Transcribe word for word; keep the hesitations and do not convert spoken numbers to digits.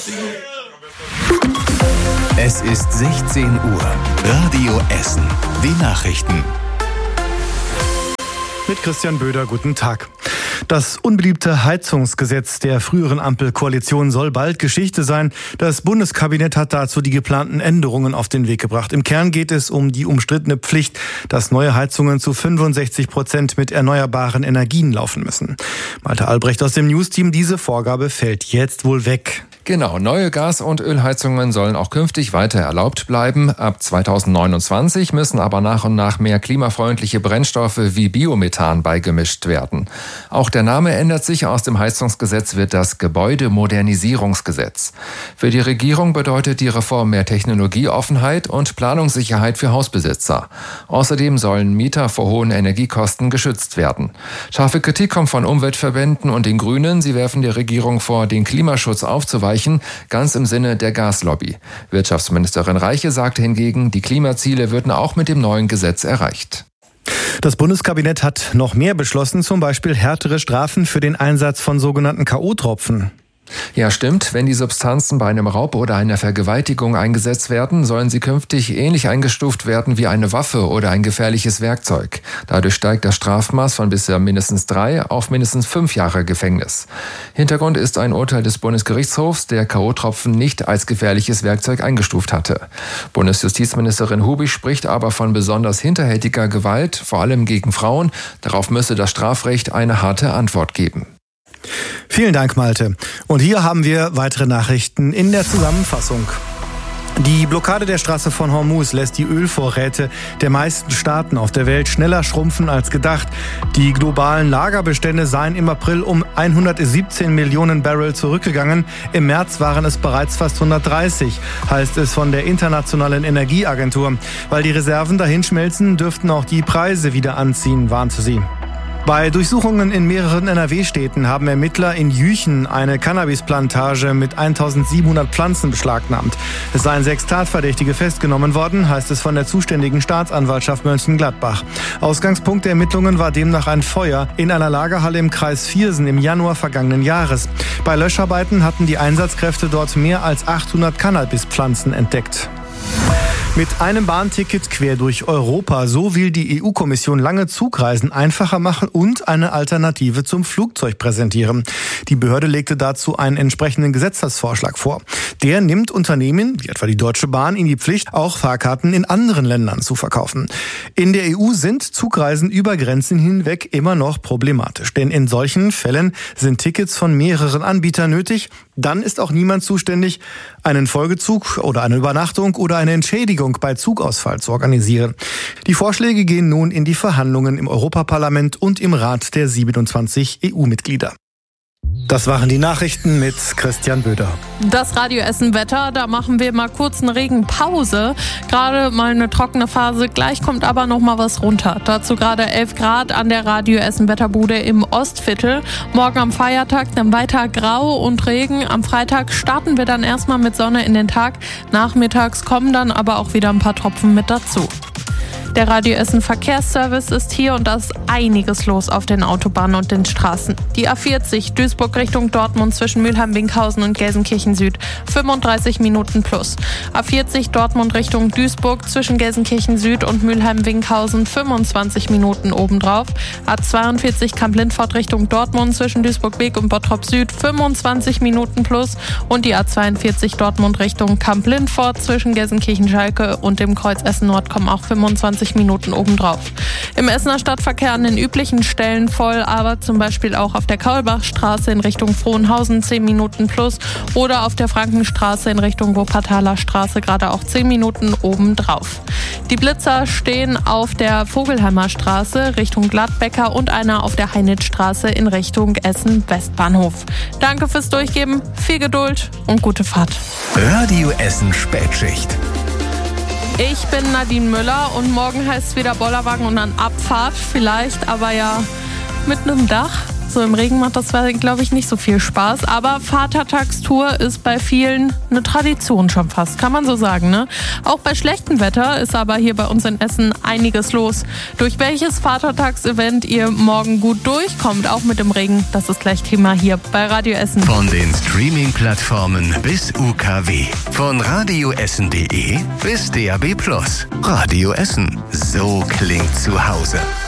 Es ist sechzehn Uhr. Radio Essen. Die Nachrichten. Mit Christian Böder, guten Tag. Das unbeliebte Heizungsgesetz der früheren Ampelkoalition soll bald Geschichte sein. Das Bundeskabinett hat dazu die geplanten Änderungen auf den Weg gebracht. Im Kern geht es um die umstrittene Pflicht, dass neue Heizungen zu fünfundsechzig Prozent mit erneuerbaren Energien laufen müssen. Malte Albrecht aus dem News-Team, diese Vorgabe fällt jetzt wohl weg. Genau, neue Gas- und Ölheizungen sollen auch künftig weiter erlaubt bleiben. Ab zweitausendneunundzwanzig müssen aber nach und nach mehr klimafreundliche Brennstoffe wie Biomethan beigemischt werden. Auch der Name ändert sich. Aus dem Heizungsgesetz wird das Gebäudemodernisierungsgesetz. Für die Regierung bedeutet die Reform mehr Technologieoffenheit und Planungssicherheit für Hausbesitzer. Außerdem sollen Mieter vor hohen Energiekosten geschützt werden. Scharfe Kritik kommt von Umweltverbänden und den Grünen. Sie werfen der Regierung vor, den Klimaschutz aufzuweichen, ganz im Sinne der Gaslobby. Wirtschaftsministerin Reiche sagte hingegen, die Klimaziele würden auch mit dem neuen Gesetz erreicht. Das Bundeskabinett hat noch mehr beschlossen, zum Beispiel härtere Strafen für den Einsatz von sogenannten K O-Tropfen. Ja, stimmt. Wenn die Substanzen bei einem Raub oder einer Vergewaltigung eingesetzt werden, sollen sie künftig ähnlich eingestuft werden wie eine Waffe oder ein gefährliches Werkzeug. Dadurch steigt das Strafmaß von bisher mindestens drei auf mindestens fünf Jahre Gefängnis. Hintergrund ist ein Urteil des Bundesgerichtshofs, der K O-Tropfen nicht als gefährliches Werkzeug eingestuft hatte. Bundesjustizministerin Hubig spricht aber von besonders hinterhältiger Gewalt, vor allem gegen Frauen. Darauf müsse das Strafrecht eine harte Antwort geben. Vielen Dank, Malte. Und hier haben wir weitere Nachrichten in der Zusammenfassung. Die Blockade der Straße von Hormuz lässt die Ölvorräte der meisten Staaten auf der Welt schneller schrumpfen als gedacht. Die globalen Lagerbestände seien im April um hundertsiebzehn Millionen Barrel zurückgegangen. Im März waren es bereits fast hundertdreißig, heißt es von der Internationalen Energieagentur. Weil die Reserven dahinschmelzen, dürften auch die Preise wieder anziehen, warnte sie. Bei Durchsuchungen in mehreren N R W-Städten haben Ermittler in Jüchen eine Cannabisplantage mit eintausendsiebenhundert Pflanzen beschlagnahmt. Es seien sechs Tatverdächtige festgenommen worden, heißt es von der zuständigen Staatsanwaltschaft Mönchengladbach. Ausgangspunkt der Ermittlungen war demnach ein Feuer in einer Lagerhalle im Kreis Viersen im Januar vergangenen Jahres. Bei Löscharbeiten hatten die Einsatzkräfte dort mehr als achthundert Cannabispflanzen entdeckt. Mit einem Bahnticket quer durch Europa, so will die E U-Kommission lange Zugreisen einfacher machen und eine Alternative zum Flugzeug präsentieren. Die Behörde legte dazu einen entsprechenden Gesetzesvorschlag vor. Der nimmt Unternehmen, wie etwa die Deutsche Bahn, in die Pflicht, auch Fahrkarten in anderen Ländern zu verkaufen. In der E U sind Zugreisen über Grenzen hinweg immer noch problematisch, denn in solchen Fällen sind Tickets von mehreren Anbietern nötig. Dann ist auch niemand zuständig, einen Folgezug oder eine Übernachtung oder eine Entschädigung bei Zugausfall zu organisieren. Die Vorschläge gehen nun in die Verhandlungen im Europaparlament und im Rat der siebenundzwanzig E U-Mitglieder. Das waren die Nachrichten mit Christian Böder. Das Radio Essen Wetter, da machen wir mal kurz eine Regenpause. Gerade mal eine trockene Phase, gleich kommt aber noch mal was runter. Dazu gerade elf Grad an der Radio Essen Wetterbude im Ostviertel. Morgen am Feiertag dann weiter grau und Regen. Am Freitag starten wir dann erstmal mit Sonne in den Tag. Nachmittags kommen dann aber auch wieder ein paar Tropfen mit dazu. Der Radio Essen Verkehrsservice ist hier und da ist einiges los auf den Autobahnen und den Straßen. Die A vierzig Duisburg Richtung Dortmund zwischen Mülheim-Winkhausen und Gelsenkirchen Süd fünfunddreißig Minuten plus. A vierzig Dortmund Richtung Duisburg zwischen Gelsenkirchen Süd und Mülheim-Winkhausen fünfundzwanzig Minuten obendrauf. A zweiundvierzig Kamp-Lindfort Richtung Dortmund zwischen Duisburg-Weg und Bottrop Süd fünfundzwanzig Minuten plus. Und die A zweiundvierzig Dortmund Richtung Kamp-Lindfort zwischen Gelsenkirchen-Schalke und dem Kreuz Essen Nord kommen auch fünfundzwanzig Minuten obendrauf. Im Essener Stadtverkehr an den üblichen Stellen voll, aber zum Beispiel auch auf der Kaulbachstraße in Richtung Frohnhausen zehn Minuten plus oder auf der Frankenstraße in Richtung Wuppertaler Straße gerade auch zehn Minuten obendrauf. Die Blitzer stehen auf der Vogelheimer Straße Richtung Gladbecker und einer auf der Heinitzstraße in Richtung Essen-Westbahnhof. Danke fürs Durchgeben, viel Geduld und gute Fahrt. Radio Essen Spätschicht. Ich bin Nadine Müller und morgen heißt es wieder Bollerwagen und dann Abfahrt vielleicht, aber ja mit einem Dach. So im Regen macht das, glaube ich, nicht so viel Spaß. Aber Vatertagstour ist bei vielen eine Tradition schon fast, kann man so sagen, ne? Auch bei schlechtem Wetter ist aber hier bei uns in Essen einiges los. Durch welches Vatertagsevent ihr morgen gut durchkommt, auch mit dem Regen, das ist gleich Thema hier bei Radio Essen. Von den Streaming-Plattformen bis U K W. Von radioessen punkt de bis D A B plus. Radio Essen. So klingt zu Hause.